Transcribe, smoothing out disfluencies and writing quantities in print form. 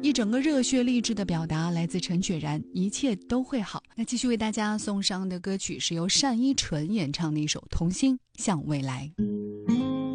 一整个热血励志的表达来自陈雪然，一切都会好。那继续为大家送上的歌曲是由单依纯演唱的一首《童心向未来》。